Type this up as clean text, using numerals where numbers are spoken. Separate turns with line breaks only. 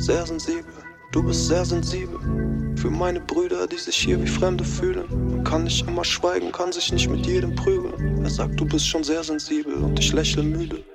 sehr sensibel, du bist sehr sensibel. Für meine Brüder, die sich hier wie Fremde fühlen. Man kann nicht immer schweigen, kann sich nicht mit jedem prügeln. Er sagt, du bist schon sehr sensibel und ich lächle müde.